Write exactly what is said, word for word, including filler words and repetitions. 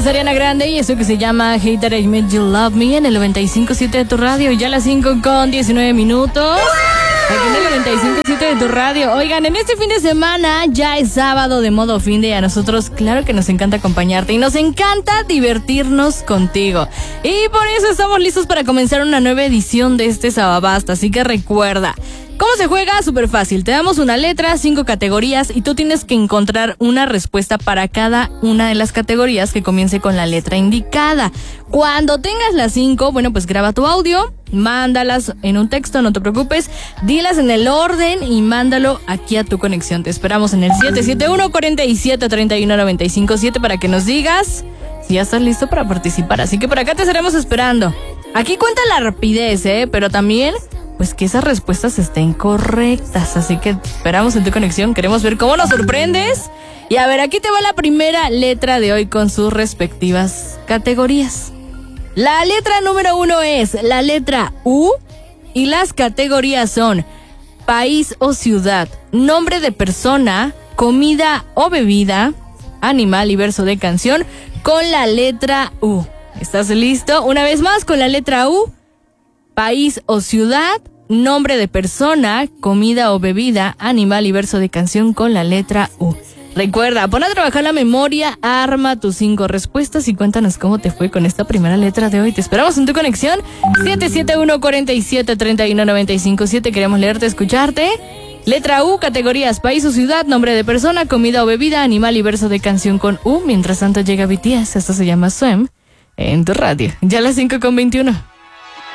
es Ariana Grande y eso que se llama Hater I Made You Love Me en el noventa y cinco punto siete de tu radio. Ya a las cinco con diecinueve minutos. Aquí en el noventa y cinco punto siete de tu radio. Oigan, en este fin de semana ya es sábado de modo fin de, y a nosotros claro que nos encanta acompañarte y nos encanta divertirnos contigo. Y por eso estamos listos para comenzar una nueva edición de este Sababasta. Así que recuerda, ¿cómo se juega? Súper fácil. Te damos una letra, cinco categorías y tú tienes que encontrar una respuesta para cada una de las categorías que comience con la letra indicada. Cuando tengas las cinco, bueno, pues graba tu audio, mándalas en un texto, no te preocupes, dilas en el orden y mándalo aquí a tu conexión. Te esperamos en el siete siete uno, cuatro siete, tres uno nueve cinco siete para que nos digas si ya estás listo para participar. Así que por acá te estaremos esperando. Aquí cuenta la rapidez, ¿eh? Pero también pues que esas respuestas estén correctas. Así que esperamos en tu conexión. Queremos ver cómo nos sorprendes. Y a ver, aquí te va la primera letra de hoy con sus respectivas categorías. La letra número uno es la letra U y las categorías son país o ciudad, nombre de persona, comida o bebida, animal y verso de canción con la letra U. ¿Estás listo? Una vez más con la letra U, país o ciudad, nombre de persona, comida o bebida, animal y verso de canción con la letra U. Recuerda, pon a trabajar la memoria, arma tus cinco respuestas y cuéntanos cómo te fue con esta primera letra de hoy. Te esperamos en tu conexión siete siete uno, cuatro siete, tres uno nueve cinco siete. Queremos leerte, escucharte. Letra U, categorías país o ciudad, nombre de persona, comida o bebida, animal y verso de canción con U. Mientras tanto llega B T S, esto se llama Swim, en tu radio. Ya a las cinco con veintiuno.